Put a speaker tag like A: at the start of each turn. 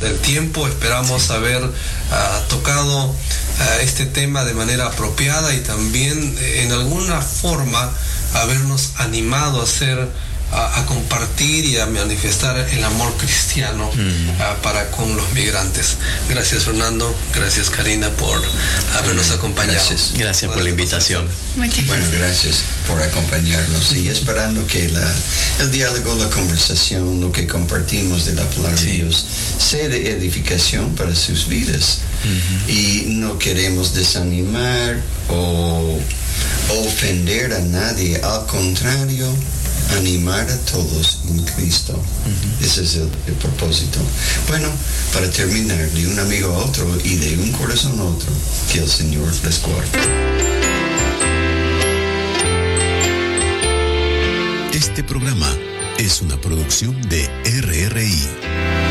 A: del tiempo. Esperamos haber tocado este tema de manera apropiada y también en alguna forma habernos animado a compartir y a manifestar el amor cristiano para con los migrantes. Gracias, Fernando. Gracias, Karina, por habernos acompañado.
B: Gracias por la invitación.
C: Bueno, gracias por acompañarnos y esperando que el diálogo, la conversación, lo que compartimos de la palabra de Dios sea de edificación para sus vidas. Y no queremos desanimar o ofender a nadie, al contrario, animar a todos en Cristo. Ese es el propósito. Bueno, para terminar, de un amigo a otro y de un corazón a otro, que el Señor les guarde.
D: Este programa es una producción de RRI.